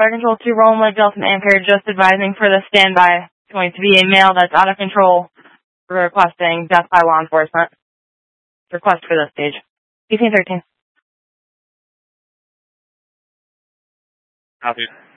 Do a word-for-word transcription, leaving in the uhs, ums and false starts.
Fire Control two, Roland Lake Delta Anchor, just advising for the standby. It's going to be a male that's out of control requesting death by law enforcement. Request for this stage. eighteen thirteen. Copy.